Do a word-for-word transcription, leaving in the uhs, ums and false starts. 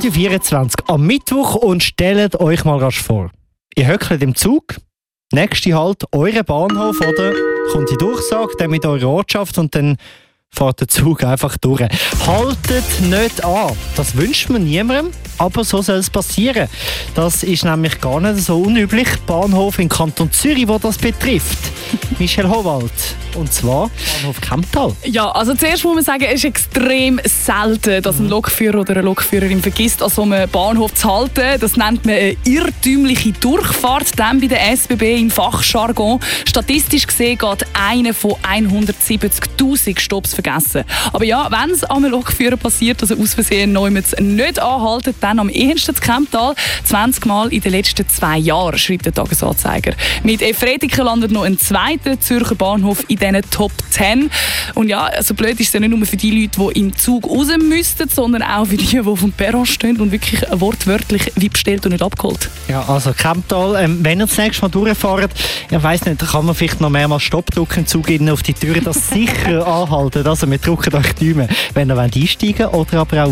Radio vierundzwanzig am Mittwoch und stellt euch mal rasch vor. Ihr hückelt im Zug, nächste Halt, euer Bahnhof, oder? Kommt die Durchsage, dann mit eurer Ortschaft und dann fährt der Zug einfach durch. Haltet nicht an. Das wünscht man niemandem, aber so soll es passieren. Das ist nämlich gar nicht so unüblich. Bahnhof im Kanton Zürich, wo das betrifft. Michelle Howald. Und zwar Bahnhof Kemptal. Ja, also zuerst muss man sagen, es ist extrem selten, dass ein Lokführer oder eine Lokführerin vergisst, an so einem Bahnhof zu halten. Das nennt man eine irrtümliche Durchfahrt, dann bei der S B B im Fachjargon. Statistisch gesehen geht einer von hundertsiebzigtausend Stopps vergessen. Aber ja, wenn es einem Lokführer passiert, dass er aus Versehen jemals nicht anhaltet, dann am ehesten zu Kemptal. zwanzig Mal in den letzten zwei Jahren, schreibt der Tagesanzeiger. Mit Efretiken landet noch ein zweiter Zürcher Bahnhof in diesen Top zehn. Und ja, also blöd ist es ja nicht nur für die Leute, die im Zug raus müssten, sondern auch für die, die auf dem Perron stehen und wirklich wortwörtlich wie bestellt und nicht abgeholt. Ja, also Kemptal, ähm, wenn ihr das nächste Mal durchfahrt, ich weiss nicht, kann man vielleicht noch mehrmals Stopp drücken im Zug innen auf die Tür, das sicher anhalten. Also wir drücken euch die Daumen, wenn ihr einsteigen wollt oder aber auch